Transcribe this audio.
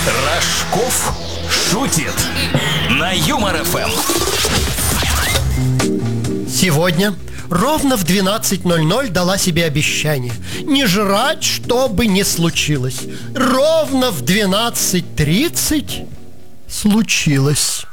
Рожков шутит на Юмор ФМ. Сегодня ровно в 12:00 дала себе обещание не жрать, что бы ни случилось. Ровно в 12:30 случилось.